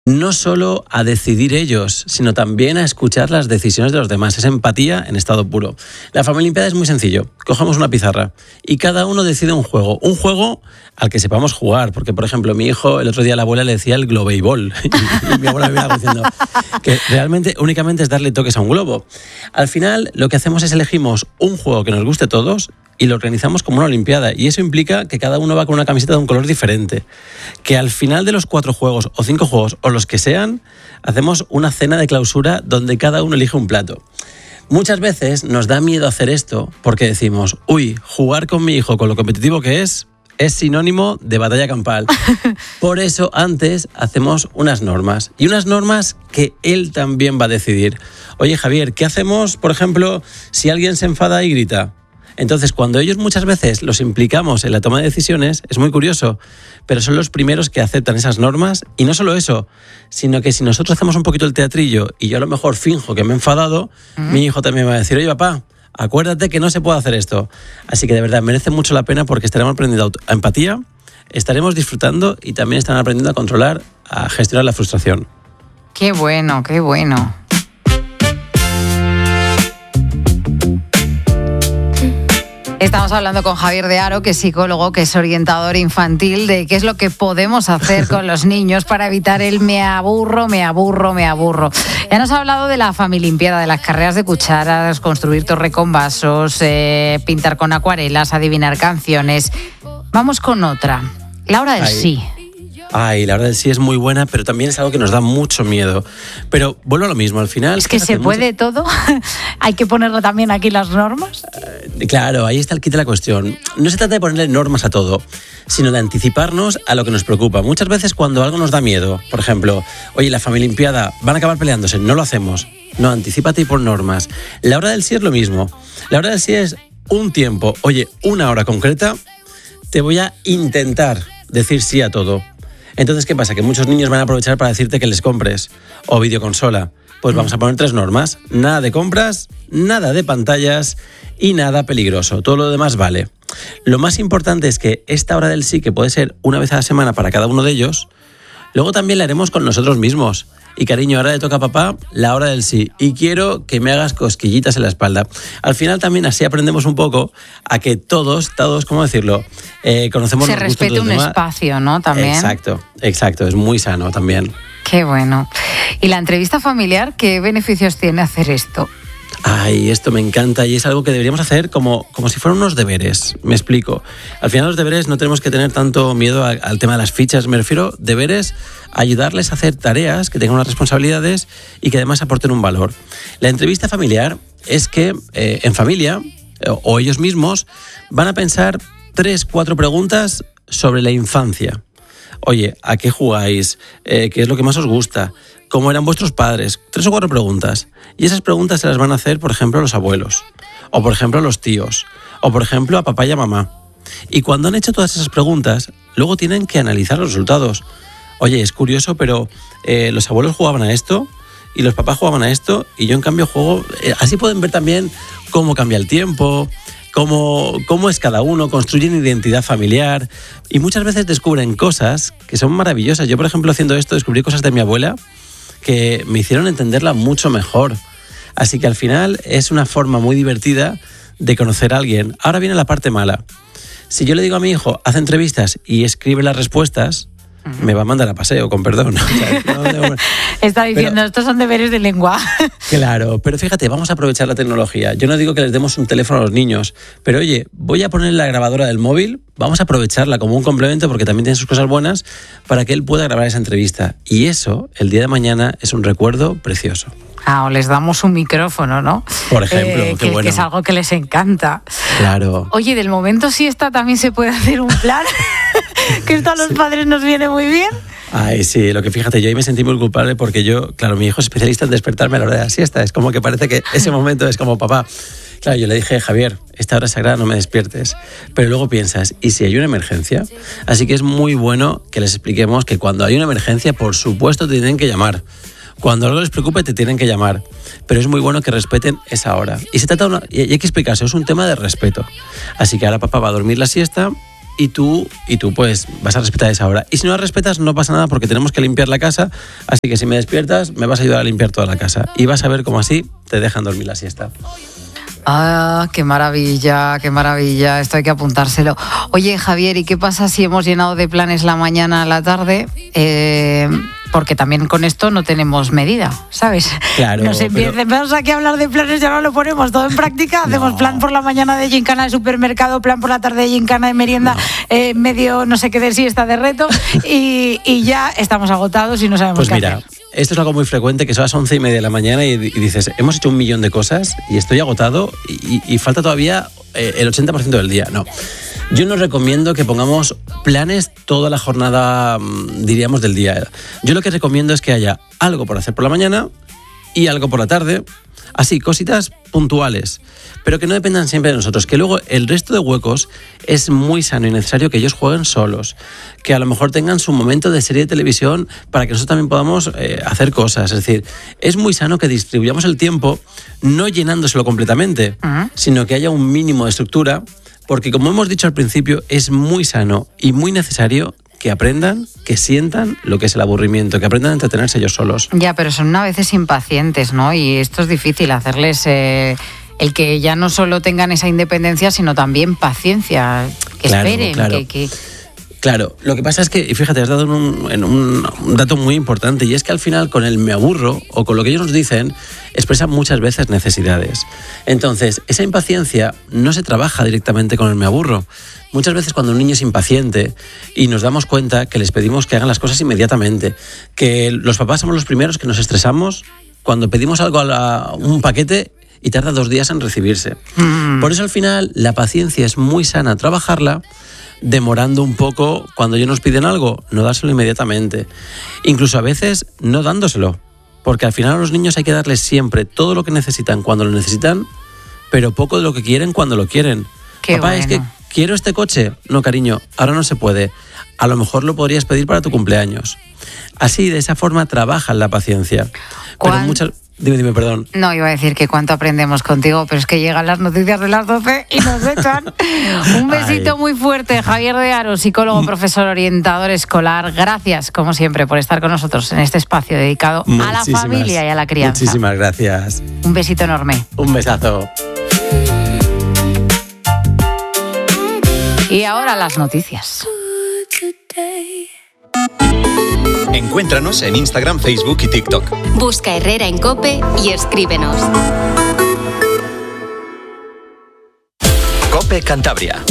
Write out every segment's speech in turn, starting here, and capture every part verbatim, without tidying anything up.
no solo a decidir ellos, sino también a escuchar las decisiones de los demás. Es empatía en estado puro. La Famililimpiada es muy sencillo. Cogemos una pizarra y cada uno decide un juego. Un juego al que sepamos jugar. Porque, por ejemplo, mi hijo, el otro día la abuela le decía el globeibol. Y mi abuela me iba diciendo que realmente únicamente es darle toques a un globo. Al final, lo que hacemos es elegimos un juego que nos guste a todos y lo organizamos como una olimpiada. Y eso implica que cada uno va con una camiseta de un color diferente. Que al final de los cuatro juegos o cinco juegos o los que sean, hacemos una cena de clausura donde cada uno elige un plato. Muchas veces nos da miedo hacer esto porque decimos, uy, jugar con mi hijo con lo competitivo que es, es sinónimo de batalla campal. Por eso antes hacemos unas normas. Y unas normas que él también va a decidir. Oye, Javier, ¿qué hacemos, por ejemplo, si alguien se enfada y grita? Entonces, cuando ellos muchas veces los implicamos en la toma de decisiones, es muy curioso, pero son los primeros que aceptan esas normas. Y no solo eso, sino que si nosotros hacemos un poquito el teatrillo y yo a lo mejor finjo que me he enfadado, ¿Mm? Mi hijo también va a decir, oye, papá, acuérdate que no se puede hacer esto. Así que de verdad merece mucho la pena porque estaremos aprendiendo empatía, estaremos disfrutando y también estarán aprendiendo a controlar, a gestionar la frustración. Qué bueno, qué bueno. Estamos hablando con Javier de Haro, que es psicólogo, que es orientador infantil, de qué es lo que podemos hacer con los niños para evitar el me aburro, me aburro, me aburro. Ya nos ha hablado de la Famililimpiada, de las carreras de cucharas, construir torre con vasos, eh, pintar con acuarelas, adivinar canciones. Vamos con otra, la hora del Ay. sí. Ay, la hora del sí es muy buena, pero también es algo que nos da mucho miedo. Pero vuelvo a lo mismo, al final... Es que se puede mucho... todo. Hay que ponerle también aquí las normas. Uh, claro, ahí está el kit de la cuestión. No se trata de ponerle normas a todo, sino de anticiparnos a lo que nos preocupa. Muchas veces cuando algo nos da miedo, por ejemplo, oye, la Famililimpiada, van a acabar peleándose, no lo hacemos. No, anticípate y pon normas. La hora del sí es lo mismo. La hora del sí es un tiempo, oye, una hora concreta, te voy a intentar decir sí a todo. Entonces, ¿qué pasa? Que muchos niños van a aprovechar para decirte que les compres o videoconsola. Pues vamos a poner tres normas. Nada de compras, nada de pantallas y nada peligroso. Todo lo demás vale. Lo más importante es que esta hora del sí, que puede ser una vez a la semana para cada uno de ellos, luego también la haremos con nosotros mismos. Y cariño, ahora le toca a papá la hora del sí. Y quiero que me hagas cosquillitas en la espalda. Al final también así aprendemos un poco a que todos, todos, ¿cómo decirlo? Eh, conocemos Se los gustos respete de los un demás. Espacio, ¿no? También. Exacto, exacto. Es muy sano también. Qué bueno. ¿Y la entrevista familiar, qué beneficios tiene hacer esto? Ay, esto me encanta y es algo que deberíamos hacer como, como si fueran unos deberes. Me explico. Al final los deberes no tenemos que tener tanto miedo a, al tema de las fichas. Me refiero deberes a ayudarles a hacer tareas que tengan unas responsabilidades y que además aporten un valor. La entrevista familiar es que eh, en familia o, o ellos mismos van a pensar tres, cuatro preguntas sobre la infancia. Oye, ¿a qué jugáis? Eh, ¿Qué es lo que más os gusta? ¿Cómo eran vuestros padres? Tres o cuatro preguntas. Y esas preguntas se las van a hacer, por ejemplo, a los abuelos. O, por ejemplo, a los tíos. O, por ejemplo, a papá y a mamá. Y cuando han hecho todas esas preguntas, luego tienen que analizar los resultados. Oye, es curioso, pero eh, los abuelos jugaban a esto y los papás jugaban a esto y yo, en cambio, juego... Eh, así pueden ver también cómo cambia el tiempo, cómo, cómo es cada uno, construyen identidad familiar y muchas veces descubren cosas que son maravillosas. Yo, por ejemplo, haciendo esto, descubrí cosas de mi abuela que me hicieron entenderla mucho mejor. Así que al final es una forma muy divertida de conocer a alguien. Ahora viene la parte mala. Si yo le digo a mi hijo, haz entrevistas y escribe las respuestas, uh-huh. me va a mandar a paseo, con perdón. O sea, no, no, Está diciendo, pero, estos son deberes de lengua. Claro, pero fíjate, vamos a aprovechar la tecnología. Yo no digo que les demos un teléfono a los niños, pero oye, voy a poner la grabadora del móvil, vamos a aprovecharla como un complemento porque también tiene sus cosas buenas para que él pueda grabar esa entrevista. Y eso, el día de mañana, es un recuerdo precioso. Ah, o les damos un micrófono, ¿no? Por ejemplo, eh, qué que, bueno. Que es algo que les encanta. Claro. Oye, del momento siesta también se puede hacer un plan, que esto a los sí. padres nos viene muy bien. Ay, sí, lo que fíjate, yo ahí me sentí muy culpable porque yo, claro, mi hijo es especialista en despertarme a la hora de la siesta. Es como que parece que ese momento es como papá. Claro, yo le dije, Javier, esta hora es sagrada, no me despiertes. Pero luego piensas, ¿y si hay una emergencia? Así que es muy bueno que les expliquemos que cuando hay una emergencia, por supuesto, te tienen que llamar. Cuando algo les preocupe, te tienen que llamar. Pero es muy bueno que respeten esa hora. Y se trata de una, y hay que explicarse, es un tema de respeto. Así que ahora papá va a dormir la siesta y tú, y tú pues vas a respetar esa hora. Y si no la respetas no pasa nada porque tenemos que limpiar la casa, así que si me despiertas me vas a ayudar a limpiar toda la casa y vas a ver cómo así te dejan dormir la siesta. Ah, qué maravilla, qué maravilla, esto hay que apuntárselo. Oye, Javier, ¿y qué pasa si hemos llenado de planes la mañana a la tarde? Eh, porque también con esto no tenemos medida, ¿sabes? Claro. Nos empezamos pero... aquí a hablar de planes y ahora lo ponemos todo en práctica. Hacemos no. plan por la mañana de gincana de supermercado, plan por la tarde de gincana de merienda, no. eh, medio no sé qué de siesta de reto y, y ya estamos agotados y no sabemos pues qué mira, hacer. Esto es algo muy frecuente, que son las once y media de la mañana y, y dices, hemos hecho un millón de cosas y estoy agotado y, y falta todavía eh, el ochenta por ciento del día. No, yo no recomiendo que pongamos planes toda la jornada, diríamos, del día. Yo lo que recomiendo es que haya algo por hacer por la mañana y algo por la tarde, así, cositas puntuales, pero que no dependan siempre de nosotros, que luego el resto de huecos es muy sano y necesario que ellos jueguen solos, que a lo mejor tengan su momento de serie de televisión para que nosotros también podamos eh, hacer cosas. Es decir, es muy sano que distribuyamos el tiempo no llenándoselo completamente, uh-huh. sino que haya un mínimo de estructura, porque como hemos dicho al principio, es muy sano y muy necesario que aprendan, que sientan lo que es el aburrimiento, que aprendan a entretenerse ellos solos. Ya, pero son a veces impacientes, ¿no? Y esto es difícil, hacerles eh, el que ya no solo tengan esa independencia, sino también paciencia, que claro, esperen, claro. que... que... Claro, lo que pasa es que, y fíjate, has dado en un, en un, un dato muy importante, y es que al final con el me aburro, o con lo que ellos nos dicen, expresan muchas veces necesidades. Entonces, esa impaciencia no se trabaja directamente con el me aburro. Muchas veces cuando un niño es impaciente y nos damos cuenta que les pedimos que hagan las cosas inmediatamente, que los papás somos los primeros que nos estresamos cuando pedimos algo a la, un paquete y tarda dos días en recibirse. Mm. Por eso al final la paciencia es muy sana trabajarla, demorando un poco cuando ellos nos piden algo, no dárselo inmediatamente. Incluso a veces no dándoselo, porque al final a los niños hay que darles siempre todo lo que necesitan cuando lo necesitan, pero poco de lo que quieren cuando lo quieren. Qué Papá, bueno. Es que quiero este coche. No, cariño, ahora no se puede. A lo mejor lo podrías pedir para tu cumpleaños. Así, de esa forma, trabajan la paciencia. Pero muchas... Dime, dime, perdón. No, iba a decir que cuánto aprendemos contigo, pero es que llegan las noticias de las doce y nos echan. Un besito Ay. muy fuerte, Javier de Aro, psicólogo, profesor, orientador escolar. Gracias, como siempre, por estar con nosotros en este espacio dedicado Muchísimas, a la familia y a la crianza. Muchísimas gracias. Un besito enorme. Un besazo. Y ahora las noticias. Encuéntranos en Instagram, Facebook y TikTok. Busca Herrera en COPE y escríbenos. COPE Cantabria.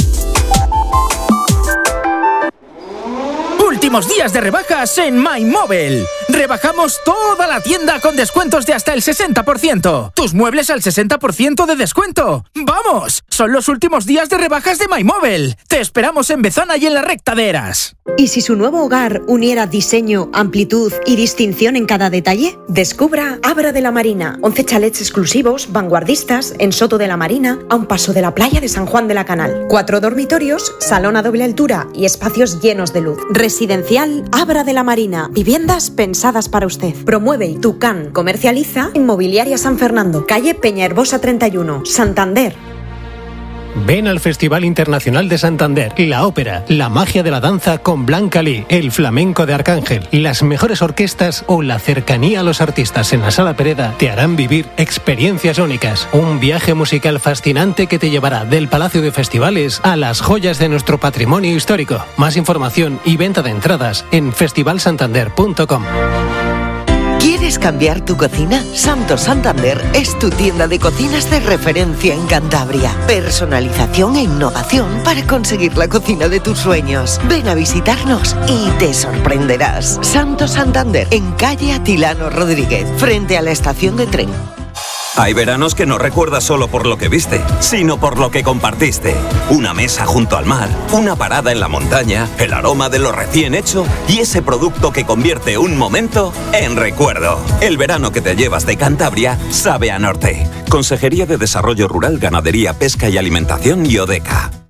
Últimos días de rebajas en MyMobile. Rebajamos toda la tienda con descuentos de hasta el sesenta por ciento. Tus muebles al sesenta por ciento de descuento. ¡Vamos! Son los últimos días de rebajas de MyMobile. Te esperamos en Bezana y en la Recta de Eras. ¿Y si su nuevo hogar uniera diseño, amplitud y distinción en cada detalle? Descubra Abra de la Marina. once chalets exclusivos, vanguardistas, en Soto de la Marina, a un paso de la playa de San Juan de la Canal. Cuatro dormitorios, salón a doble altura y espacios llenos de luz. Residencial Abra de la Marina. Viviendas pensadas para usted. Promueve y Tucán comercializa Inmobiliaria San Fernando, calle Peñaherbosa treinta y uno, Santander. Ven al Festival Internacional de Santander, la ópera, la magia de la danza con Blanca Lee, el flamenco de Arcángel, las mejores orquestas o la cercanía a los artistas en la Sala Pereda te harán vivir experiencias únicas. Un viaje musical fascinante que te llevará del Palacio de Festivales a las joyas de nuestro patrimonio histórico. Más información y venta de entradas en festival santander punto com. ¿Quieres cambiar tu cocina? Santo Santander es tu tienda de cocinas de referencia en Cantabria. Personalización e innovación para conseguir la cocina de tus sueños. Ven a visitarnos y te sorprenderás. Santo Santander, en calle Atilano Rodríguez, frente a la estación de tren. Hay veranos que no recuerdas solo por lo que viste, sino por lo que compartiste. Una mesa junto al mar, una parada en la montaña, el aroma de lo recién hecho y ese producto que convierte un momento en recuerdo. El verano que te llevas de Cantabria sabe a norte. Consejería de Desarrollo Rural, Ganadería, Pesca y Alimentación y ODECA.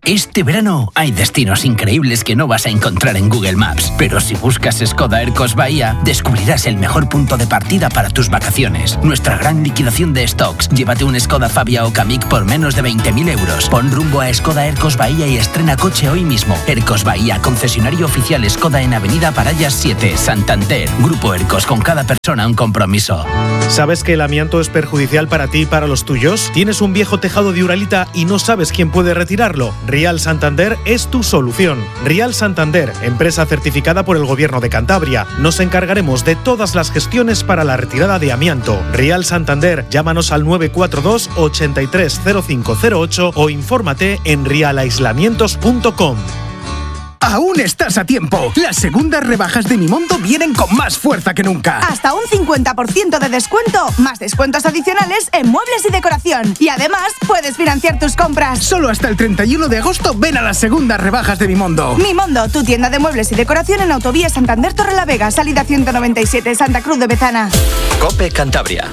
Este verano hay destinos increíbles que no vas a encontrar en Google Maps, pero si buscas Skoda Ercos Bahía, descubrirás el mejor punto de partida para tus vacaciones. Nuestra gran liquidación de stocks. Llévate un Skoda Fabia o Kamiq por menos de veinte mil euros. Pon rumbo a Skoda Ercos Bahía y estrena coche hoy mismo. Ercos Bahía, concesionario oficial Skoda en Avenida Parallas siete, Santander. Grupo Ercos, con cada persona un compromiso. ¿Sabes que el amianto es perjudicial para ti y para los tuyos? ¿Tienes un viejo tejado de Uralita y no sabes quién puede retirarlo? Rial Santander es tu solución. Rial Santander, empresa certificada por el Gobierno de Cantabria. Nos encargaremos de todas las gestiones para la retirada de amianto. Rial Santander, llámanos al nueve cuatro dos, ochenta y tres cero cinco cero ocho o infórmate en rial aislamientos punto com. Aún estás a tiempo. Las segundas rebajas de Mimondo vienen con más fuerza que nunca. Hasta un cincuenta por ciento de descuento, más descuentos adicionales en muebles y decoración. Y además, puedes financiar tus compras. Solo hasta el treinta y uno de agosto ven a las segundas rebajas de Mimondo. Mimondo, tu tienda de muebles y decoración en Autovía Santander Torrelavega, salida ciento noventa y siete, Santa Cruz de Bezana. COPE Cantabria.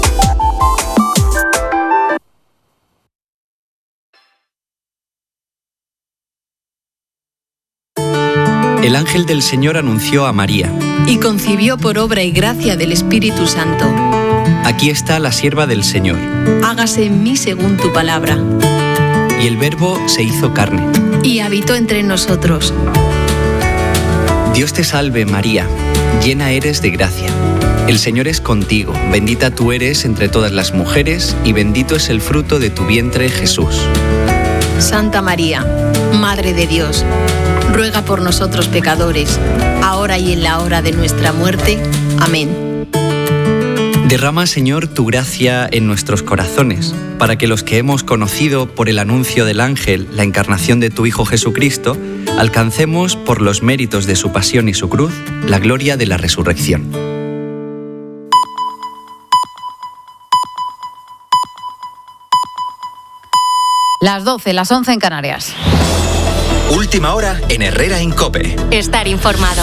El ángel del Señor anunció a María. Y concibió por obra y gracia del Espíritu Santo. Aquí está la sierva del Señor. Hágase en mí según tu palabra. Y el Verbo se hizo carne. Y habitó entre nosotros. Dios te salve, María, llena eres de gracia. El Señor es contigo, bendita tú eres entre todas las mujeres, y bendito es el fruto de tu vientre, Jesús. Santa María, Madre de Dios, ruega por nosotros pecadores, ahora y en la hora de nuestra muerte. Amén. Derrama, Señor, tu gracia en nuestros corazones, para que los que hemos conocido por el anuncio del ángel la encarnación de tu Hijo Jesucristo, alcancemos, por los méritos de su pasión y su cruz, la gloria de la resurrección. Las doce, las once en Canarias. Última hora en Herrera en COPE. Estar informado.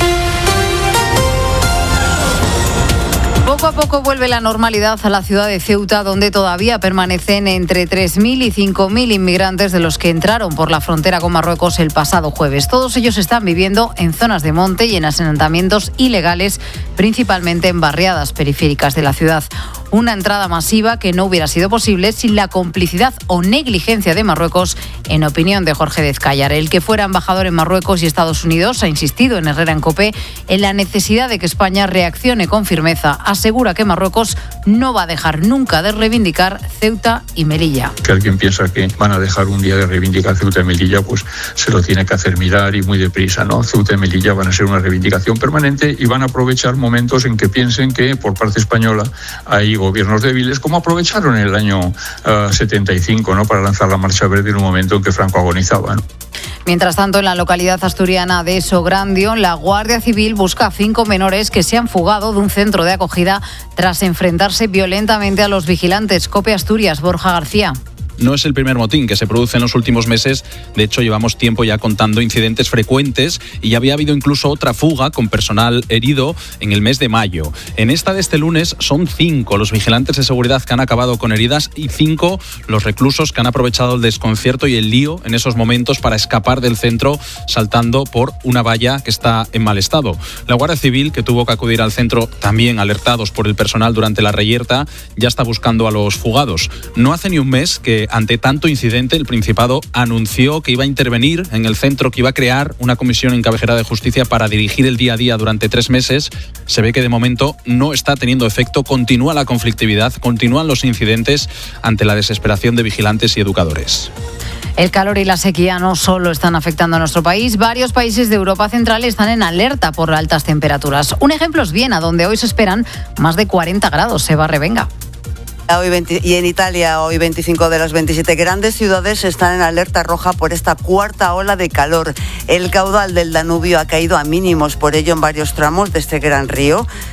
Poco a poco vuelve la normalidad a la ciudad de Ceuta, donde todavía permanecen entre tres mil y cinco mil inmigrantes de los que entraron por la frontera con Marruecos el pasado jueves. Todos ellos están viviendo en zonas de monte y en asentamientos ilegales, principalmente en barriadas periféricas de la ciudad. Una entrada masiva que no hubiera sido posible sin la complicidad o negligencia de Marruecos, en opinión de Jorge Dezcayar. El que fuera embajador en Marruecos y Estados Unidos ha insistido en Herrera en COPE en la necesidad de que España reaccione con firmeza. Asegura que Marruecos no va a dejar nunca de reivindicar Ceuta y Melilla. Que alguien piensa que van a dejar un día de reivindicar Ceuta y Melilla, pues se lo tiene que hacer mirar y muy deprisa, ¿no? Ceuta y Melilla van a ser una reivindicación permanente y van a aprovechar momentos en que piensen que por parte española hay gobiernos débiles, como aprovecharon en el año uh, setenta y cinco, ¿no?, para lanzar la Marcha Verde en un momento en que Franco agonizaba, ¿no? Mientras tanto, en la localidad asturiana de Sograndio, la Guardia Civil busca a cinco menores que se han fugado de un centro de acogida tras enfrentarse violentamente a los vigilantes. COPE Asturias, Borja García. No es el primer motín que se produce en los últimos meses. De hecho, llevamos tiempo ya contando incidentes frecuentes y ya había habido incluso otra fuga con personal herido en el mes de mayo. En esta de este lunes son cinco los vigilantes de seguridad que han acabado con heridas y cinco los reclusos que han aprovechado el desconcierto y el lío en esos momentos para escapar del centro saltando por una valla que está en mal estado. La Guardia Civil, que tuvo que acudir al centro también alertados por el personal durante la reyerta, ya está buscando a los fugados. No hace ni un mes que ante tanto incidente, el Principado anunció que iba a intervenir en el centro, que iba a crear una comisión en cabecera de justicia para dirigir el día a día durante tres meses. Se ve que de momento no está teniendo efecto, continúa la conflictividad, continúan los incidentes ante la desesperación de vigilantes y educadores. El calor y la sequía no solo están afectando a nuestro país, varios países de Europa Central están en alerta por altas temperaturas. Un ejemplo es Viena, donde hoy se esperan más de cuarenta grados. Eva Revenga. Hoy veinte, y en Italia, hoy veinticinco de las veintisiete grandes ciudades están en alerta roja por esta cuarta ola de calor. El caudal del Danubio ha caído a mínimos, por ello en varios tramos de este gran río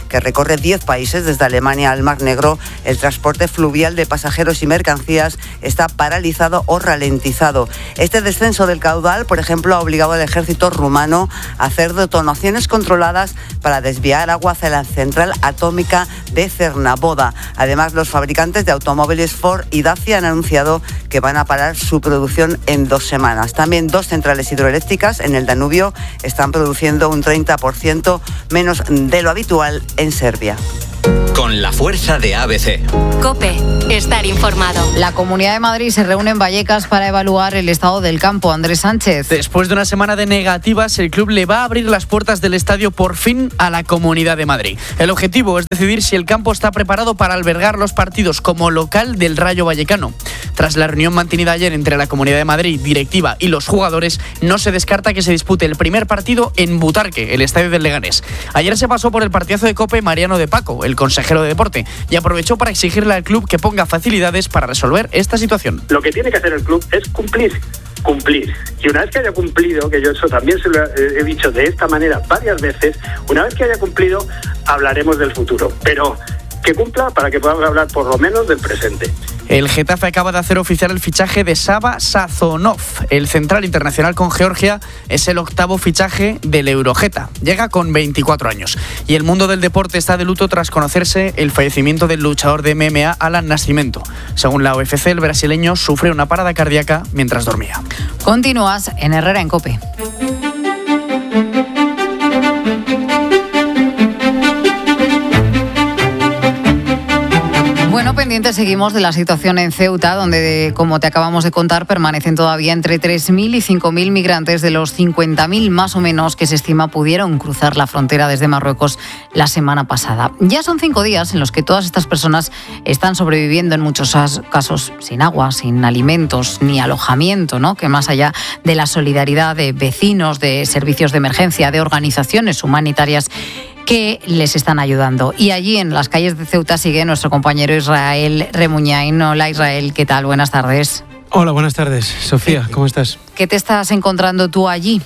que recorre diez países desde Alemania al Mar Negro. El transporte fluvial de pasajeros y mercancías está paralizado o ralentizado. Este descenso del caudal, por ejemplo, ha obligado al ejército rumano a hacer detonaciones controladas para desviar agua hacia la central atómica de Cernavodă. Además, los fabricantes de automóviles Ford y Dacia han anunciado que van a parar su producción en dos semanas. También dos centrales hidroeléctricas en el Danubio están produciendo un treinta por ciento menos de lo habitual en Serbia. Con la fuerza de A B C. COPE, estar informado. La Comunidad de Madrid se reúne en Vallecas para evaluar el estado del campo. Andrés Sánchez. Después de una semana de negativas, el club le va a abrir las puertas del estadio por fin a la Comunidad de Madrid. El objetivo es decidir si el campo está preparado para albergar los partidos como local del Rayo Vallecano. Tras la reunión mantenida ayer entre la Comunidad de Madrid, directiva y los jugadores, no se descarta que se dispute el primer partido en Butarque, el estadio del Leganés. Ayer se pasó por el partidazo de COPE Mariano de Paco, el consejero de deporte, y aprovechó para exigirle al club que ponga facilidades para resolver esta situación. Lo que tiene que hacer el club es cumplir, cumplir. Y una vez que haya cumplido, que yo eso también se lo he dicho de esta manera varias veces, una vez que haya cumplido, hablaremos del futuro. Pero que cumpla para que podamos hablar por lo menos del presente. El Getafe acaba de hacer oficial el fichaje de Saba Sazonov. El central internacional con Georgia es el octavo fichaje del Eurogeta. Llega con veinticuatro años. Y el mundo del deporte está de luto tras conocerse el fallecimiento del luchador de M M A Alan Nascimento. Según la U F C, el brasileño sufre una parada cardíaca mientras dormía. Continúas en Herrera en COPE. Bueno, pendientes seguimos de la situación en Ceuta, donde, como te acabamos de contar, permanecen todavía entre tres mil y cinco mil migrantes de los cincuenta mil más o menos que se estima pudieron cruzar la frontera desde Marruecos la semana pasada. Ya son cinco días en los que todas estas personas están sobreviviendo, en muchos casos sin agua, sin alimentos ni alojamiento, ¿no? Que más allá de la solidaridad de vecinos, de servicios de emergencia, de organizaciones humanitarias que les están ayudando. Y allí en las calles de Ceuta sigue nuestro compañero Israel Remuñain. Hola Israel, ¿qué tal? Buenas tardes. Hola, buenas tardes. Sofía, ¿cómo estás? ¿Qué te estás encontrando tú allí?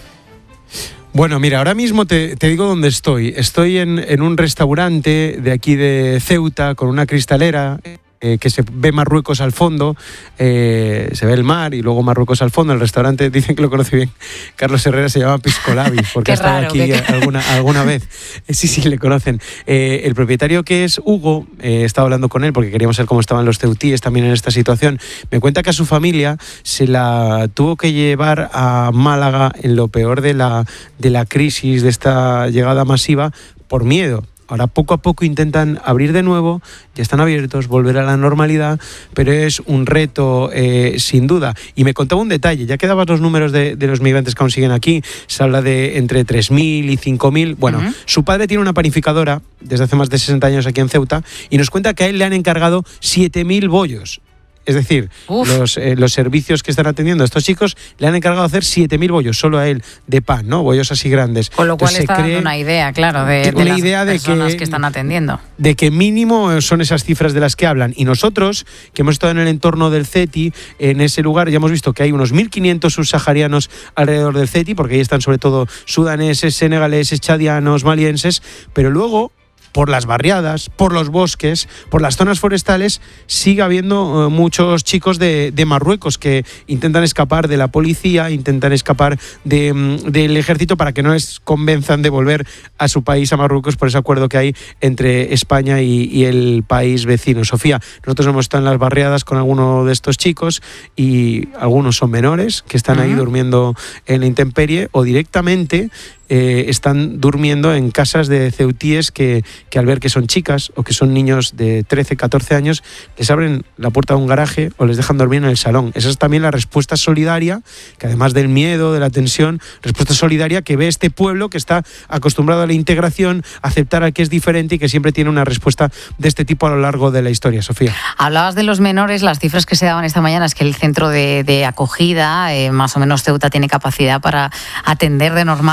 Bueno, mira, ahora mismo te, te digo dónde estoy. Estoy en, en un restaurante de aquí de Ceuta con una cristalera. Eh, que se ve Marruecos al fondo, eh, se ve el mar y luego Marruecos al fondo. El restaurante, dicen que lo conoce bien Carlos Herrera, se llama Piscolabi, porque ha estado aquí que... alguna, alguna vez. Eh, sí, sí, le conocen. Eh, el propietario, que es Hugo, eh, he estado hablando con él porque queríamos saber cómo estaban los ceutíes también en esta situación. Me cuenta que a su familia se la tuvo que llevar a Málaga en lo peor de la, de la crisis, de esta llegada masiva, por miedo. Ahora poco a poco intentan abrir de nuevo, ya están abiertos, volver a la normalidad, pero es un reto eh, sin duda. Y me contaba un detalle, ya que dabas los números de, de los migrantes que aún siguen aquí, se habla de entre tres mil y cinco mil. Bueno, uh-huh. Su padre tiene una panificadora desde hace más de sesenta años aquí en Ceuta y nos cuenta que a él le han encargado siete mil bollos. Es decir, los, eh, los servicios que están atendiendo a estos chicos le han encargado hacer siete mil bollos, solo a él, de pan, ¿no? Bollos así grandes. Con lo cual Entonces, está dando una idea, claro, de, de las idea de personas que, que están atendiendo. De que mínimo son esas cifras de las que hablan. Y nosotros, que hemos estado en el entorno del CETI, en ese lugar, ya hemos visto que hay unos mil quinientos subsaharianos alrededor del CETI, porque ahí están sobre todo sudaneses, senegaleses, chadianos, malienses, pero luego, por las barriadas, por los bosques, por las zonas forestales, sigue habiendo uh, muchos chicos de, de Marruecos que intentan escapar de la policía, intentan escapar de, um, del ejército para que no les convenzan de volver a su país, a Marruecos, por ese acuerdo que hay entre España y, y el país vecino. Sofía, nosotros hemos estado en las barriadas con alguno de estos chicos y algunos son menores que están uh-huh. ahí durmiendo en la intemperie o directamente Eh, están durmiendo en casas de ceutíes que, que al ver que son chicas o que son niños de trece, catorce años, les abren la puerta de un garaje o les dejan dormir en el salón. Esa es también la respuesta solidaria, que además del miedo, de la tensión, respuesta solidaria que ve este pueblo que está acostumbrado a la integración, a aceptar al que es diferente y que siempre tiene una respuesta de este tipo a lo largo de la historia. Sofía. Hablabas de los menores, las cifras que se daban esta mañana es que el centro de, de acogida, eh, más o menos Ceuta tiene capacidad para atender de normal alrededor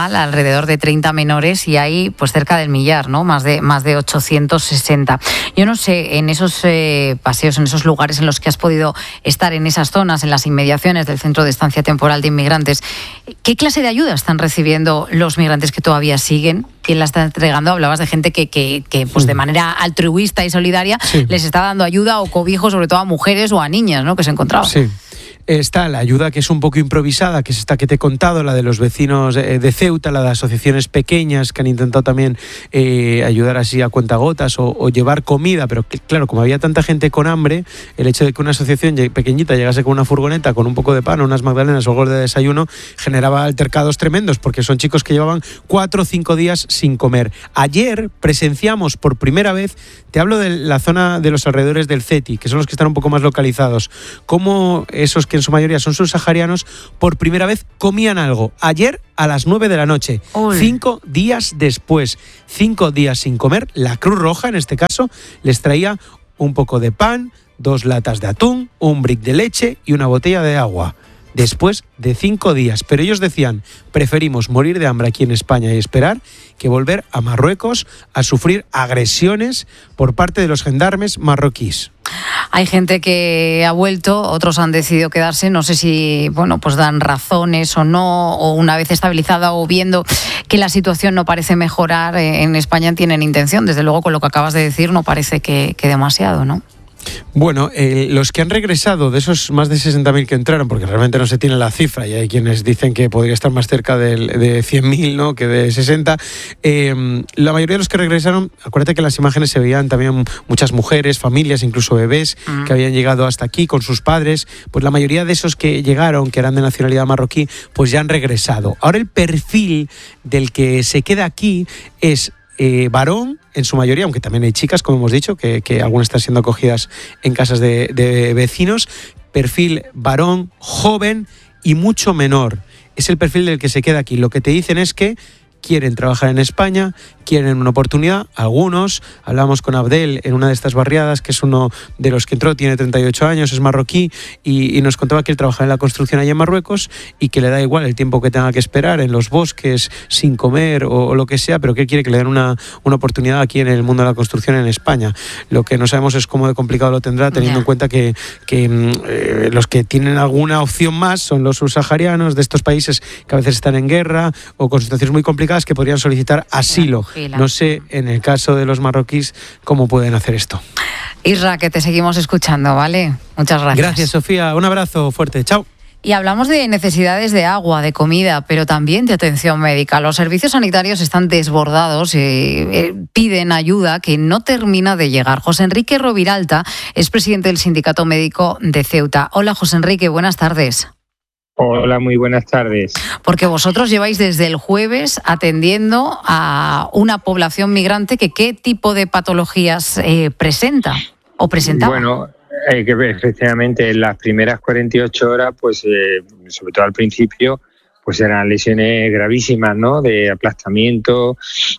alrededor de treinta menores y hay pues cerca del millar, ¿no? Más de, más de ochocientos sesenta. Yo no sé, en esos eh, paseos, en esos lugares en los que has podido estar, en esas zonas, en las inmediaciones del Centro de Estancia Temporal de Inmigrantes, ¿qué clase de ayuda están recibiendo los migrantes que todavía siguen? ¿Quién la está entregando? Hablabas de gente que, que, que pues de manera altruista y solidaria sí. les está dando ayuda o cobijo, sobre todo a mujeres o a niñas, ¿no?, que se encontraban. Sí. Está la ayuda que es un poco improvisada, que es esta que te he contado, la de los vecinos de Ceuta, la de asociaciones pequeñas que han intentado también eh, ayudar así a cuentagotas o, o llevar comida, pero que, claro, como había tanta gente con hambre, el hecho de que una asociación pequeñita llegase con una furgoneta, con un poco de pan, unas magdalenas o algo de desayuno, generaba altercados tremendos, porque son chicos que llevaban cuatro o cinco días sin comer. Ayer presenciamos por primera vez, te hablo de la zona de los alrededores del CETI, que son los que están un poco más localizados, cómo esos que en su mayoría son subsaharianos, por primera vez comían algo. Ayer a las nueve de la noche, Uy. cinco días después, cinco días sin comer, la Cruz Roja en este caso les traía un poco de pan, dos latas de atún, un brick de leche y una botella de agua. Después de cinco días. Pero ellos decían, preferimos morir de hambre aquí en España y esperar que volver a Marruecos a sufrir agresiones por parte de los gendarmes marroquíes. Hay gente que ha vuelto, otros han decidido quedarse, no sé si, bueno, pues dan razones o no, o una vez estabilizada o viendo que la situación no parece mejorar en España tienen intención. Desde luego, con lo que acabas de decir, no parece que, que demasiado, ¿no? Bueno, eh, los que han regresado, de esos más de sesenta mil que entraron, porque realmente no se tiene la cifra y hay quienes dicen que podría estar más cerca del, de cien mil, ¿no?, que de sesenta, eh, la mayoría de los que regresaron, acuérdate que en las imágenes se veían también muchas mujeres, familias, incluso bebés uh-huh. que habían llegado hasta aquí con sus padres, pues la mayoría de esos que llegaron, que eran de nacionalidad marroquí, pues ya han regresado. Ahora el perfil del que se queda aquí es Eh, varón, en su mayoría, aunque también hay chicas, como hemos dicho, que, que algunas están siendo acogidas en casas de, de vecinos, perfil varón, joven y mucho menor. Es el perfil del que se queda aquí. Lo que te dicen es que quieren trabajar en España, quieren una oportunidad, algunos, hablamos con Abdel en una de estas barriadas, que es uno de los que entró, tiene treinta y ocho años, es marroquí, y, y nos contaba que él trabaja en la construcción allá en Marruecos y que le da igual el tiempo que tenga que esperar en los bosques, sin comer o, o lo que sea, pero que él quiere que le den una, una oportunidad aquí en el mundo de la construcción en España. Lo que no sabemos es cómo de complicado lo tendrá, teniendo yeah. en cuenta que, que eh, los que tienen alguna opción más son los subsaharianos de estos países que a veces están en guerra o con situaciones muy complicadas, que podrían solicitar asilo. No sé, en el caso de los marroquíes, cómo pueden hacer esto. Isra, que te seguimos escuchando, ¿vale? Muchas gracias. Gracias, Sofía. Un abrazo fuerte. Chao. Y hablamos de necesidades de agua, de comida, pero también de atención médica. Los servicios sanitarios están desbordados y eh, piden ayuda que no termina de llegar. José Enrique Roviralta es presidente del Sindicato Médico de Ceuta. Hola, José Enrique, buenas tardes. Hola, muy buenas tardes. Porque vosotros lleváis desde el jueves atendiendo a una población migrante que qué tipo de patologías eh, presenta o presentaba. Bueno, eh, que efectivamente en las primeras cuarenta y ocho horas, pues eh, sobre todo al principio, pues eran lesiones gravísimas, ¿no? De aplastamiento,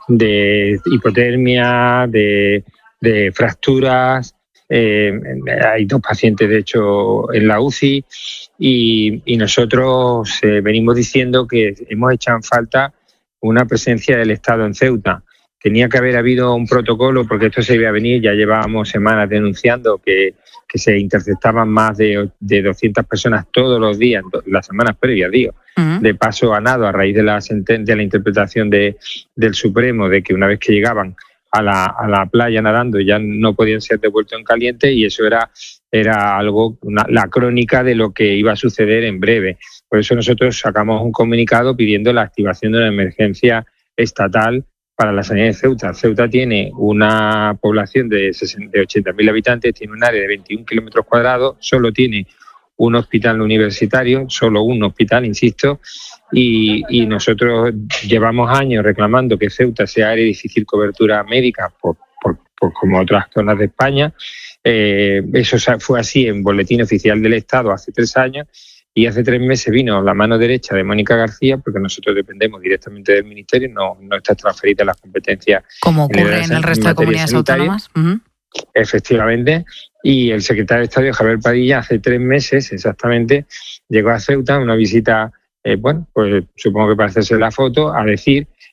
de hipotermia, de, de fracturas. Eh, hay dos pacientes, de hecho, en la U C I y, y nosotros eh, venimos diciendo que hemos echado en falta una presencia del Estado en Ceuta. Tenía que haber habido un protocolo porque esto se iba a venir, ya llevábamos semanas denunciando que, que se interceptaban más de, de doscientas personas todos los días, las semanas previas, digo, uh-huh. de paso a nado a raíz de la sentencia, la interpretación de, del Supremo, de que una vez que llegaban a la, a la playa nadando ya no podían ser devueltos en caliente, y eso era, era algo, una, la crónica de lo que iba a suceder en breve. Por eso nosotros sacamos un comunicado pidiendo la activación de una emergencia estatal para la sanidad de Ceuta. Ceuta tiene una población de, de ochenta mil habitantes, tiene un área de veintiún kilómetros cuadrados, solo tiene un hospital universitario, solo un hospital, insisto, y, y nosotros llevamos años reclamando que Ceuta sea área de difícil cobertura médica, por, por, por como otras zonas de España. Eh, eso fue así en Boletín Oficial del Estado hace tres años, y hace tres meses vino la mano derecha de Mónica García, porque nosotros dependemos directamente del Ministerio, no, no está transferida las competencias. Como ocurre en el resto de comunidades autónomas. Uh-huh. Efectivamente, y el secretario de Estado, Javier Padilla, hace tres meses exactamente, llegó a Ceuta, una visita, eh, bueno, pues supongo que para hacerse la foto, a decir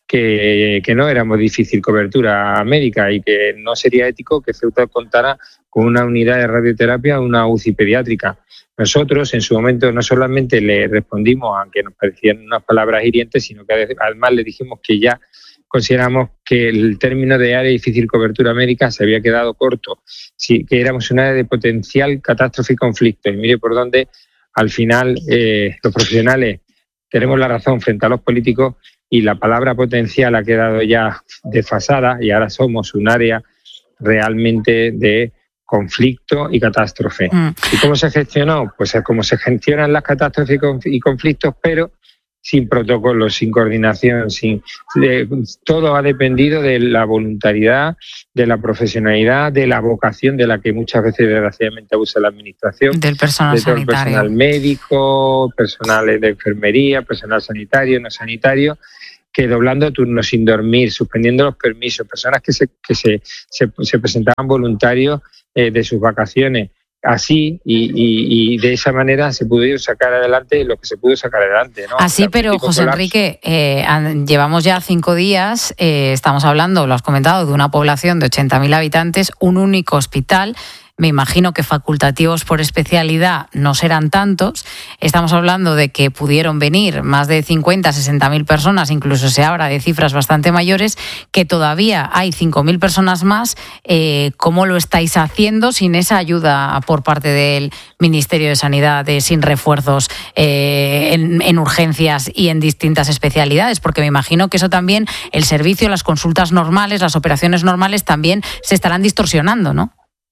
que, que no éramos difícil cobertura médica y que no sería ético que Ceuta contara con una unidad de radioterapia o una U C I pediátrica. Nosotros en su momento no solamente le respondimos, aunque nos parecían unas palabras hirientes, sino que además le dijimos que ya consideramos que el término de área de difícil cobertura médica se había quedado corto, sí, que éramos un área de potencial catástrofe y conflicto. Y mire por dónde al final eh, los profesionales tenemos la razón frente a los políticos y la palabra potencial ha quedado ya desfasada y ahora somos un área realmente de conflicto y catástrofe. Mm. ¿Y cómo se gestionó? Pues es como se gestionan las catástrofes y conflictos, pero sin protocolos, sin coordinación, sin de, todo ha dependido de la voluntariedad, de la profesionalidad, de la vocación de la que muchas veces desgraciadamente abusa la administración, del personal de todo el sanitario, personal médico, personal de enfermería, personal sanitario, no sanitario, que doblando turnos sin dormir, suspendiendo los permisos, personas que se que se, se, se presentaban voluntarios eh, de sus vacaciones. Así y, y, y de esa manera se pudo sacar adelante lo que se pudo sacar adelante, ¿no? Así, la pero José colapso. Enrique, eh, llevamos ya cinco días, eh, estamos hablando, lo has comentado, de una población de ochenta mil habitantes, un único hospital. Me imagino que facultativos por especialidad no serán tantos. Estamos hablando de que pudieron venir más de cincuenta, sesenta mil personas, incluso se habla de cifras bastante mayores, que todavía hay cinco mil personas más. Eh, ¿Cómo lo estáis haciendo sin esa ayuda por parte del Ministerio de Sanidad, de, sin refuerzos eh, en, en urgencias y en distintas especialidades? Porque me imagino que eso también, el servicio, las consultas normales, las operaciones normales también se estarán distorsionando, ¿no?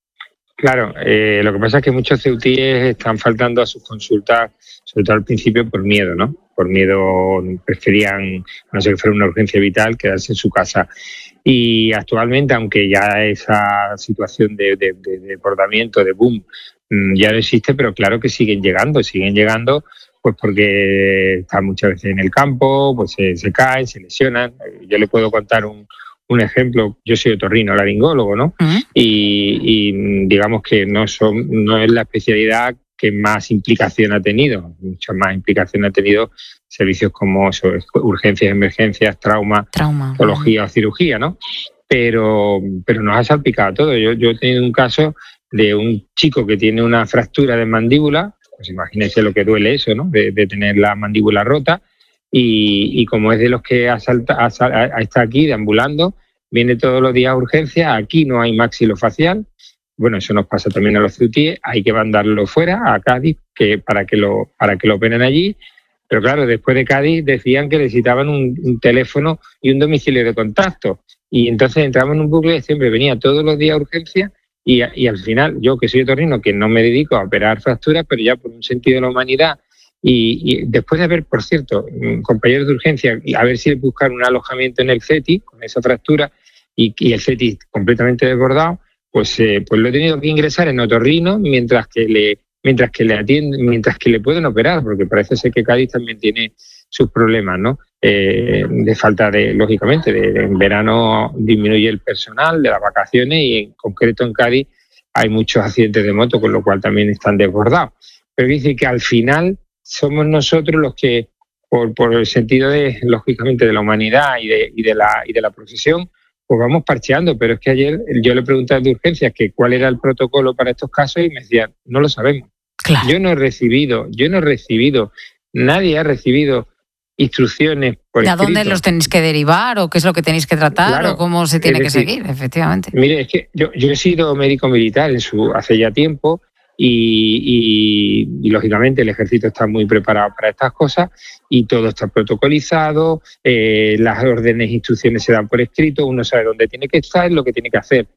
Claro, eh, lo que pasa es que muchos ceutíes están faltando a sus consultas, sobre todo al principio por miedo, ¿no? Por miedo preferían, no sé, que fuera una urgencia vital, quedarse en su casa. Y actualmente, aunque ya esa situación de, de, de desbordamiento, de boom, ya no existe, pero claro que siguen llegando, siguen llegando, pues porque están muchas veces en el campo, pues se, se caen, se lesionan. Yo le puedo contar un Un ejemplo, yo soy otorrino laringólogo, ¿no? Uh-huh. y, y digamos que no son no es la especialidad que más implicación ha tenido, mucha más implicación ha tenido servicios como sobre urgencias, emergencias, trauma, trauma. Oncología o cirugía, ¿no? Pero, pero nos ha salpicado todo. Yo, yo he tenido un caso de un chico que tiene una fractura de mandíbula, pues imagínense lo que duele eso, ¿no? De, de tener la mandíbula rota. Y, y como es de los que asalta, asalta, está aquí deambulando, viene todos los días a urgencias, aquí no hay maxilofacial, bueno, eso nos pasa también a los ceutíes, hay que mandarlo fuera, a Cádiz, que para que lo para que lo operen allí, pero claro, después de Cádiz decían que necesitaban un, un teléfono y un domicilio de contacto, y entonces entramos en un bucle, siempre venía todos los días a urgencias, y, y al final, yo que soy otorrino, que no me dedico a operar fracturas, pero ya por un sentido de la humanidad, Y, y después de haber, por cierto, compañeros de urgencia, a ver si buscar un alojamiento en el CETI, con esa fractura, y, y el CETI completamente desbordado, pues, eh, pues lo he tenido que ingresar en otorrino mientras que le mientras que le atienden, mientras que le pueden operar, porque parece ser que Cádiz también tiene sus problemas, ¿no? Eh, de falta de, lógicamente, de, de, en verano disminuye el personal de las vacaciones y en concreto en Cádiz hay muchos accidentes de moto, con lo cual también están desbordados. Pero dice que al final somos nosotros los que, por, por el sentido de, lógicamente, de la humanidad y de, y de la y de la profesión, pues vamos parcheando. Pero es que ayer yo le pregunté de urgencias que cuál era el protocolo para estos casos y me decían, no lo sabemos. Claro. Yo no he recibido, yo no he recibido, nadie ha recibido instrucciones por ¿De a escrito. dónde los tenéis que derivar o qué es lo que tenéis que tratar claro, o cómo se tiene decir, que seguir, efectivamente? Mire, es que yo, yo he sido médico militar en su hace ya tiempo. Y, y, y lógicamente el ejército está muy preparado para estas cosas y todo está protocolizado, eh, las órdenes e instrucciones se dan por escrito, uno sabe dónde tiene que estar, lo que tiene que hacer.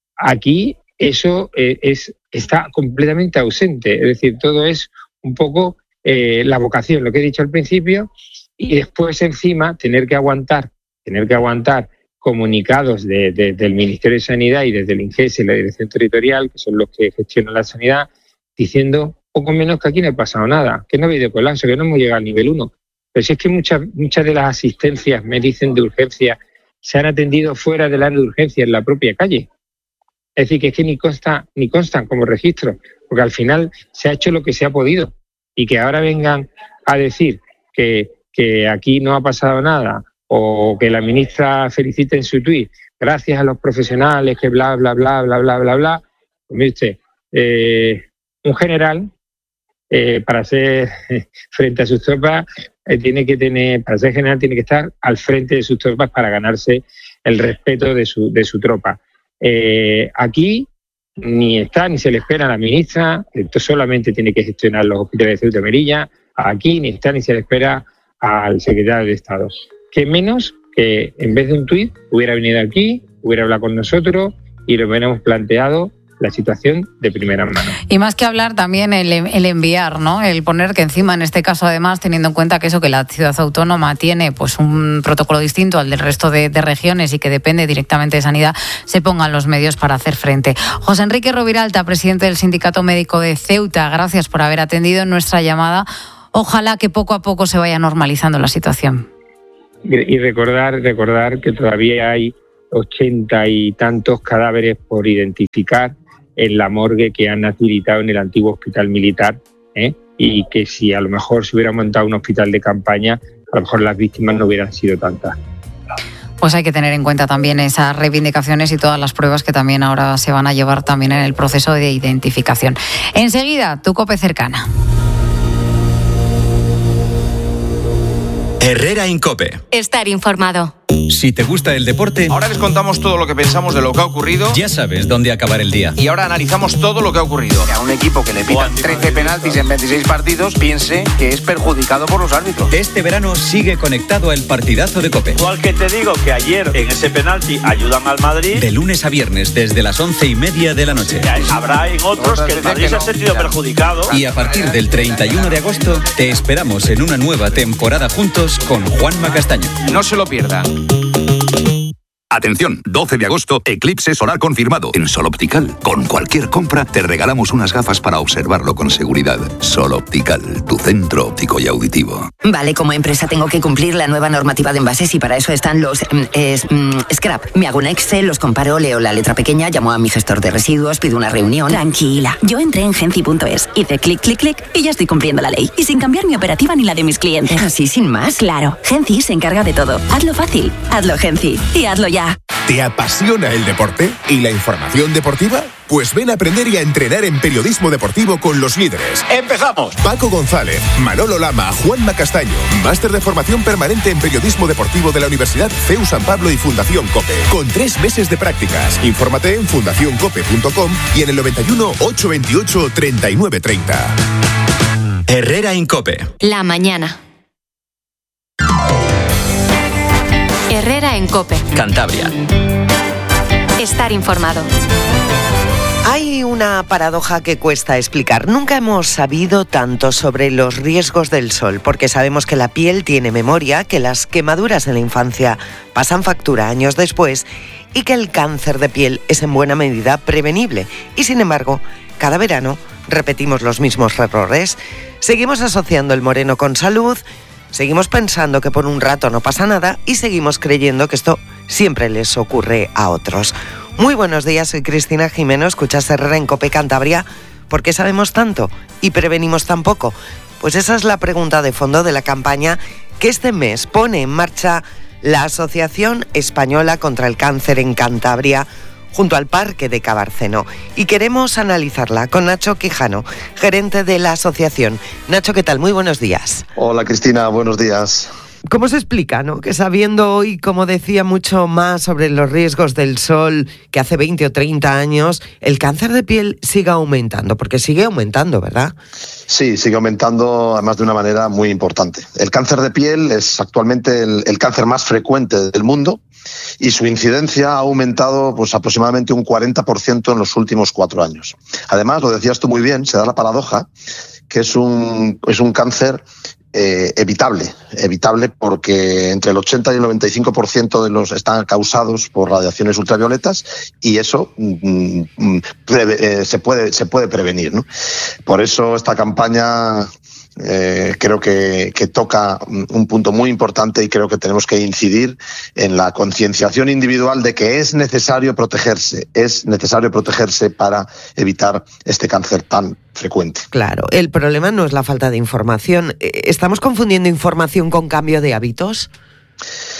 Aquí eso eh, es está completamente ausente, es decir, todo es un poco eh, la vocación, lo que he dicho al principio, y después encima tener que aguantar, tener que aguantar comunicados de, de, del Ministerio de Sanidad y desde el INGES y la Dirección Territorial, que son los que gestionan la sanidad, diciendo poco menos que aquí no ha pasado nada, que no ha habido colapso, que no hemos llegado al nivel uno. Pero si es que muchas, muchas de las asistencias, me dicen, de urgencia, se han atendido fuera del área de urgencia, en la propia calle. Es decir, que es que ni consta, ni constan como registro, porque al final se ha hecho lo que se ha podido. Y que ahora vengan a decir que, que aquí no ha pasado nada, o que la ministra felicite en su tuit, gracias a los profesionales que bla, bla, bla, bla, bla, bla, bla. Pues mire usted, eh, un general, eh, para ser frente a sus tropas, eh, tiene que tener, para ser general tiene que estar al frente de sus tropas para ganarse el respeto de su, de su tropa. Eh, aquí ni está ni se le espera a la ministra, esto solamente tiene que gestionar los hospitales de Ceuta y Melilla, aquí ni está ni se le espera al secretario de Estado. Que menos que en vez de un tuit hubiera venido aquí, hubiera hablado con nosotros y lo hubiéramos planteado la situación de primera mano. Y más que hablar también el, el enviar, ¿no? El poner que encima, en este caso además, teniendo en cuenta que eso, que la ciudad autónoma tiene pues un protocolo distinto al del resto de, de regiones y que depende directamente de sanidad, se pongan los medios para hacer frente. José Enrique Roviralta, presidente del Sindicato Médico de Ceuta, gracias por haber atendido nuestra llamada. Ojalá que poco a poco se vaya normalizando la situación. Y recordar, recordar que todavía hay ochenta y tantos cadáveres por identificar en la morgue que han habilitado en el antiguo hospital militar, ¿eh? Y que si a lo mejor se hubiera montado un hospital de campaña, a lo mejor las víctimas no hubieran sido tantas. Pues hay que tener en cuenta también esas reivindicaciones y todas las pruebas que también ahora se van a llevar también en el proceso de identificación. Enseguida, tu COPE cercana. Herrera en COPE. Estar informado. Si te gusta el deporte, ahora les contamos todo lo que pensamos de lo que ha ocurrido. Ya sabes dónde acabar el día. Y ahora analizamos todo lo que ha ocurrido. Que a un equipo que le pitan trece penaltis en veintiséis partidos piense que es perjudicado por los árbitros. Este verano sigue conectado al partidazo de COPE. Igual que te digo que ayer en ese penalti ayudan al Madrid. De lunes a viernes desde las once y media de la noche. Habrá en otros que el Madrid se ha sentido perjudicado. Y a partir del treinta y uno de agosto te esperamos en una nueva temporada juntos con Juanma Castaño. No se lo pierdan. Atención, doce de agosto, eclipse solar confirmado en Sol Optical. Con cualquier compra te regalamos unas gafas para observarlo con seguridad. Sol Optical, tu centro óptico y auditivo. Vale, como empresa tengo que cumplir la nueva normativa de envases y para eso están los eh, eh, scrap. Me hago un Excel, los comparo, leo la letra pequeña, llamo a mi gestor de residuos, pido una reunión. Tranquila, yo entré en Genci punto es, hice clic, clic, clic y ya estoy cumpliendo la ley. Y sin cambiar mi operativa ni la de mis clientes. ¿Así sin más? Claro, Genci se encarga de todo. Hazlo fácil, hazlo Genci y hazlo ya. ¿Te apasiona el deporte y la información deportiva? Pues ven a aprender y a entrenar en periodismo deportivo con los líderes. ¡Empezamos! Paco González, Manolo Lama, Juanma Castaño. Máster de formación permanente en periodismo deportivo de la Universidad C E U San Pablo y Fundación COPE. Con tres meses de prácticas. Infórmate en fundación cope punto com y en el noventa y uno, ochocientos veintiocho, treinta y nueve treinta. Herrera en COPE. La mañana. Herrera en COPE. Cantabria. Estar informado. Hay una paradoja que cuesta explicar. Nunca hemos sabido tanto sobre los riesgos del sol, porque sabemos que la piel tiene memoria, que las quemaduras en la infancia pasan factura años después y que el cáncer de piel es en buena medida prevenible. Y sin embargo, cada verano repetimos los mismos errores. Seguimos asociando el moreno con salud, seguimos pensando que por un rato no pasa nada y seguimos creyendo que esto siempre les ocurre a otros. Muy buenos días, soy Cristina Jimeno, escuchas Herrera en COPE Cantabria. ¿Por qué sabemos tanto y prevenimos tan poco? Pues esa es la pregunta de fondo de la campaña que este mes pone en marcha la Asociación Española contra el Cáncer en Cantabria, junto al Parque de Cabarceno. Y queremos analizarla con Nacho Quijano, gerente de la asociación. Nacho, ¿qué tal? Muy buenos días. Hola Cristina, buenos días. ¿Cómo se explica, no? Que sabiendo hoy, como decía, mucho más sobre los riesgos del sol que hace veinte o treinta años, el cáncer de piel siga aumentando, porque sigue aumentando, ¿verdad? Sí, sigue aumentando además de una manera muy importante. El cáncer de piel es actualmente el, el cáncer más frecuente del mundo y su incidencia ha aumentado pues aproximadamente un cuarenta por ciento en los últimos cuatro años. Además, lo decías tú muy bien, se da la paradoja que es un, es un cáncer Eh, evitable, evitable porque entre el ochenta y el noventa y cinco por ciento de los están causados por radiaciones ultravioletas y eso mm, mm, preve, eh, se puede se puede prevenir, ¿no? Por eso esta campaña eh, creo que, que toca un punto muy importante y creo que tenemos que incidir en la concienciación individual de que es necesario protegerse, es necesario protegerse para evitar este cáncer tan frecuente. Claro, el problema no es la falta de información. ¿Estamos confundiendo información con cambio de hábitos?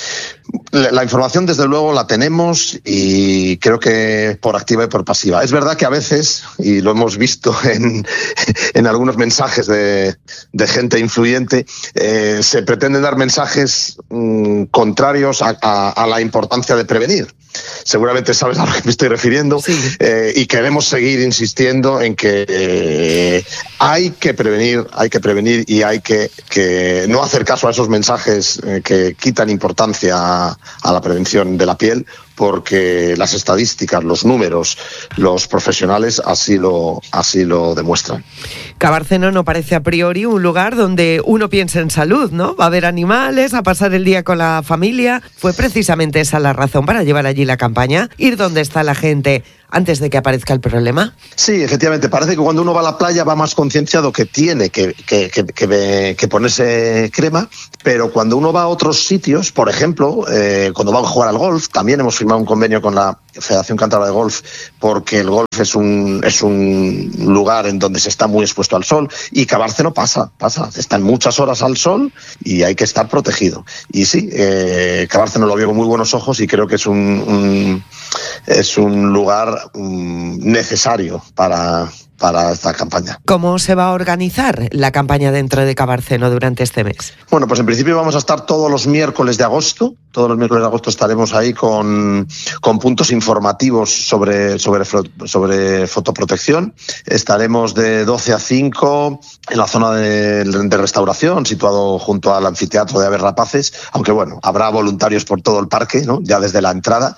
La información, desde luego, la tenemos y creo que por activa y por pasiva. Es verdad que a veces, y lo hemos visto en, en algunos mensajes de, de gente influyente, eh, se pretenden dar mensajes mmm, contrarios a, a, a la importancia de prevenir. Seguramente sabes a lo que me estoy refiriendo, sí. eh, y queremos seguir insistiendo en que eh, hay que prevenir, hay que prevenir y hay que, que no hacer caso a esos mensajes eh, que quitan importancia a, a la prevención de la piel, porque las estadísticas, los números, los profesionales así lo, así lo demuestran. Cabárceno no parece a priori un lugar donde uno piensa en salud, ¿no? Va a ver animales, a pasar el día con la familia. ¿Fue precisamente esa la razón para llevar allí la campaña? ¿Ir donde está la gente antes de que aparezca el problema? Sí, efectivamente. Parece que cuando uno va a la playa va más concienciado que tiene que, que, que, que, que ponerse crema, pero cuando uno va a otros sitios, por ejemplo, eh, cuando va a jugar al golf, también hemos firmado un convenio con la Federación Cántabra de Golf, porque el golf es un, es un lugar en donde se está muy expuesto al sol, y Cabárceno pasa, pasa, están muchas horas al sol y hay que estar protegido. Y sí, eh, Cabárceno lo vio con muy buenos ojos y creo que es un, un, es un lugar um, necesario para... para esta campaña. ¿Cómo se va a organizar la campaña dentro de Cabárceno durante este mes? Bueno, pues en principio vamos a estar todos los miércoles de agosto. Todos los miércoles de agosto estaremos ahí con, con puntos informativos sobre, sobre, sobre fotoprotección. Estaremos de doce a cinco en la zona de, de restauración, situado junto al anfiteatro de Aves Rapaces, aunque bueno, habrá voluntarios por todo el parque, ¿no? Ya desde la entrada,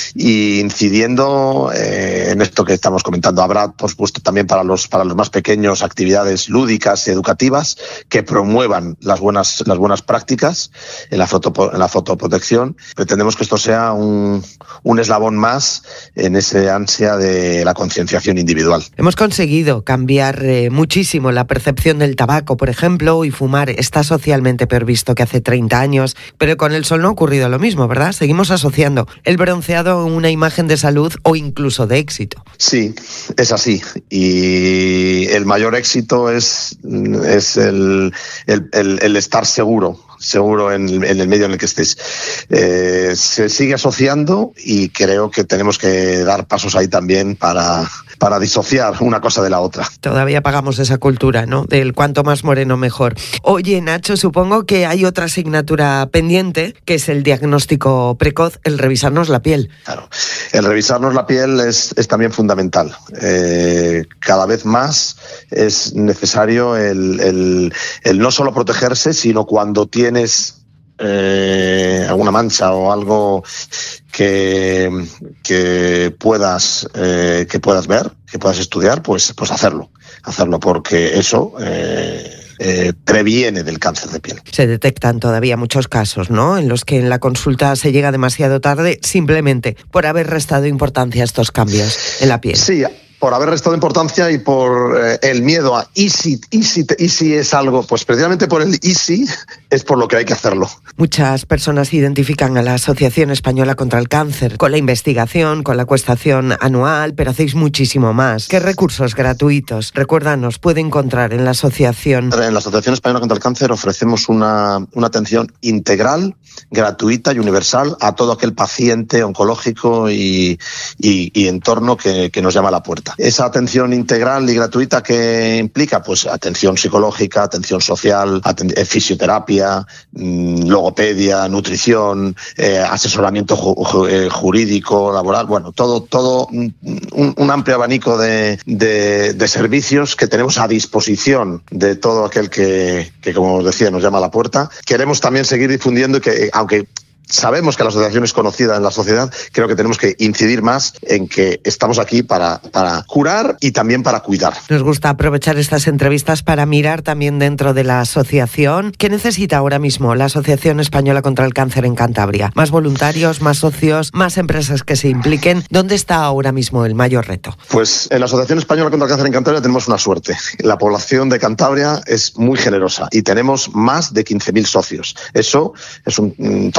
y incidiendo eh, en esto que estamos comentando. Habrá, por supuesto, también para los, para los más pequeños actividades lúdicas y educativas que promuevan las buenas, las buenas prácticas en la, foto, en la fotoprotección. Pretendemos que esto sea un, un eslabón más en ese ansia de la concienciación individual. Hemos conseguido cambiar eh, muchísimo la percepción del tabaco, por ejemplo, y fumar está socialmente peor visto que hace treinta años, pero con el sol no ha ocurrido lo mismo, ¿verdad? Seguimos asociando el bronceado a una imagen de salud o incluso de éxito. Sí, es así. Y Y el mayor éxito es, es el, el, el, el estar seguro, seguro en, en el medio en el que estés. Eh, se sigue asociando y creo que tenemos que dar pasos ahí también para, para disociar una cosa de la otra. Todavía pagamos esa cultura, ¿no? Del cuanto más moreno mejor. Oye, Nacho, supongo que hay otra asignatura pendiente, que es el diagnóstico precoz, el revisarnos la piel. Claro, el revisarnos la piel es, es también fundamental. Eh, cada vez más es necesario el, el, el no solo protegerse, sino cuando tienes eh, alguna mancha o algo que, que puedas eh, que puedas ver, que puedas estudiar, pues, pues hacerlo, hacerlo porque eso eh, eh, previene del cáncer de piel. Se detectan todavía muchos casos, ¿no?, en los que en la consulta se llega demasiado tarde simplemente por haber restado importancia a estos cambios en la piel. Sí, por haber restado importancia y por eh, el miedo a ¿y si, y, si, y si es algo? Pues precisamente por el ¿y si? Es por lo que hay que hacerlo. Muchas personas identifican a la Asociación Española contra el Cáncer con la investigación, con la acuestación anual, pero hacéis muchísimo más. ¿Qué recursos gratuitos, recuérdanos, puede encontrar en la asociación? En la Asociación Española contra el Cáncer ofrecemos una, una atención integral, gratuita y universal a todo aquel paciente oncológico y, y, y entorno que, que nos llama a la puerta. Esa atención integral y gratuita que implica pues atención psicológica, atención social, aten- fisioterapia, mmm, logopedia, nutrición, eh, asesoramiento ju- ju- jurídico, laboral, bueno, todo, todo un, un amplio abanico de, de, de servicios que tenemos a disposición de todo aquel que, que, como os decía, nos llama a la puerta. Queremos también seguir difundiendo y que, aunque sabemos que la asociación es conocida en la sociedad, creo que tenemos que incidir más en que estamos aquí para, para curar y también para cuidar. Nos gusta aprovechar estas entrevistas para mirar también dentro de la asociación. ¿Qué necesita ahora mismo la Asociación Española contra el Cáncer en Cantabria? ¿Más voluntarios, más socios, más empresas que se impliquen? ¿Dónde está ahora mismo el mayor reto? Pues en la Asociación Española contra el Cáncer en Cantabria tenemos una suerte. La población de Cantabria es muy generosa y tenemos más de quince mil socios. Eso es un, un trabajo muy bien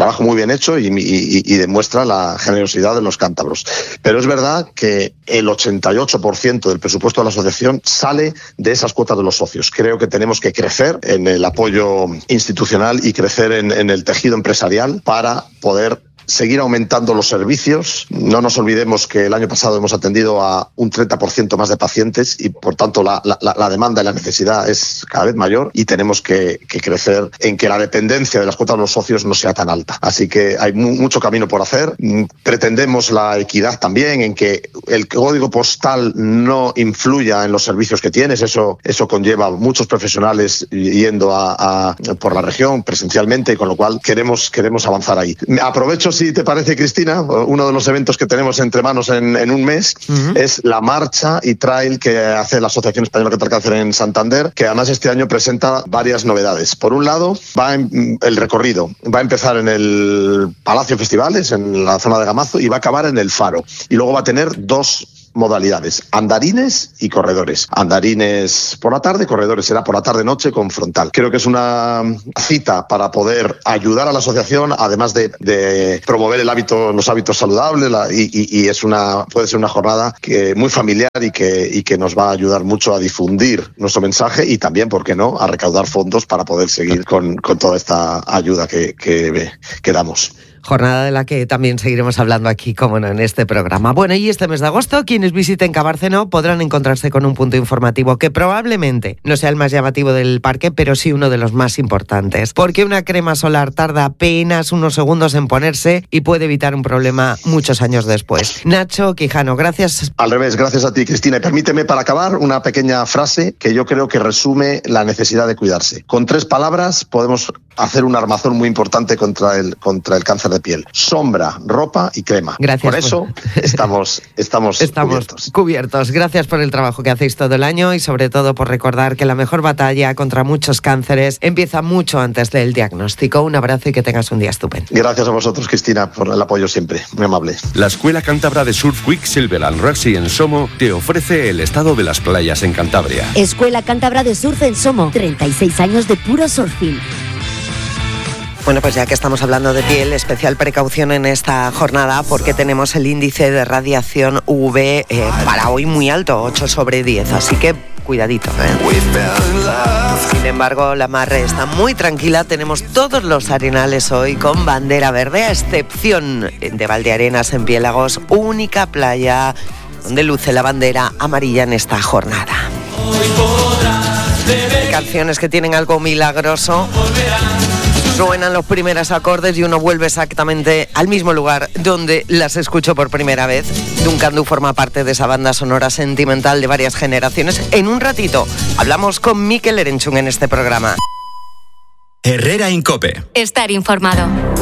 bien hecho y, y, y demuestra la generosidad de los cántabros. Pero es verdad que el ochenta y ocho por ciento del presupuesto de la asociación sale de esas cuotas de los socios. Creo que tenemos que crecer en el apoyo institucional y crecer en, en el tejido empresarial para poder seguir aumentando los servicios. No nos olvidemos que el año pasado hemos atendido a un treinta por ciento más de pacientes y, por tanto, la, la, la demanda y la necesidad es cada vez mayor y tenemos que, que crecer en que la dependencia de las cuotas de los socios no sea tan alta. Así que hay mu mucho camino por hacer. Pretendemos la equidad también, en que el código postal no influya en los servicios que tienes. Eso, eso conlleva muchos profesionales yendo a, a, por la región presencialmente, con lo cual queremos, queremos avanzar ahí. Aprovecho, si te parece, Cristina, uno de los eventos que tenemos entre manos en, en un mes uh-huh. es la marcha y trail que hace la Asociación Española contra el Cáncer en Santander, que además este año presenta varias novedades. Por un lado, va en, el recorrido va a empezar en el Palacio Festivales, en la zona de Gamazo, y va a acabar en el Faro. Y luego va a tener dos modalidades, andarines y corredores. Andarines por la tarde, corredores será por la tarde-noche con frontal. Creo que es una cita para poder ayudar a la asociación, además de, de promover el hábito, los hábitos saludables, la, y, y, y es una, puede ser una jornada que, muy familiar y que, y que nos va a ayudar mucho a difundir nuestro mensaje y también, ¿por qué no?, a recaudar fondos para poder seguir con, con toda esta ayuda que, que, que damos. Jornada de la que también seguiremos hablando aquí, como no, en este programa. Bueno, y este mes de agosto, quienes visiten Cabárceno podrán encontrarse con un punto informativo que probablemente no sea el más llamativo del parque, pero sí uno de los más importantes. Porque una crema solar tarda apenas unos segundos en ponerse y puede evitar un problema muchos años después. Nacho Quijano, gracias. Al revés, gracias a ti, Cristina. Y permíteme, para acabar, una pequeña frase que yo creo que resume la necesidad de cuidarse. Con tres palabras podemos hacer un armazón muy importante contra el, contra el cáncer de piel: sombra, ropa y crema. Gracias. Por eso por... estamos, estamos, estamos cubiertos. cubiertos. Gracias por el trabajo que hacéis todo el año y sobre todo por recordar que la mejor batalla contra muchos cánceres empieza mucho antes del diagnóstico. Un abrazo y que tengas un día estupendo. Gracias a vosotros, Cristina, por el apoyo siempre. Muy amable. La Escuela Cántabra de Surf Quicksilver and Rugby en Somo te ofrece el estado de las playas en Cantabria. Escuela Cántabra de Surf en Somo. treinta y seis años de puro surfing. Bueno, pues ya que estamos hablando de piel, especial precaución en esta jornada porque tenemos el índice de radiación U V eh, para hoy muy alto, ocho sobre diez, así que cuidadito, ¿eh? Sin embargo, la mar está muy tranquila, tenemos todos los arenales hoy con bandera verde, a excepción de Valdearenas en Piélagos, única playa donde luce la bandera amarilla en esta jornada. Canciones que tienen algo milagroso. Suenan los primeros acordes y uno vuelve exactamente al mismo lugar donde las escuchó por primera vez. Duncan Du forma parte de esa banda sonora sentimental de varias generaciones. En un ratito hablamos con Mikel Erenchun en este programa. Herrera en COPE. Estar informado.